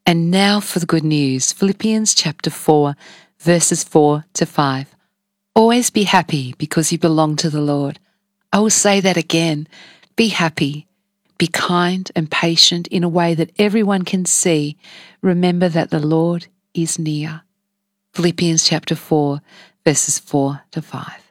And now for the good news, Philippians chapter 4, verses 4 to 5. Always be happy because you belong to the Lord. I will say that again. Be happy. Be kind and patient in a way that everyone can see. Remember that the Lord is near. Philippians chapter 4, verses 4 to 5.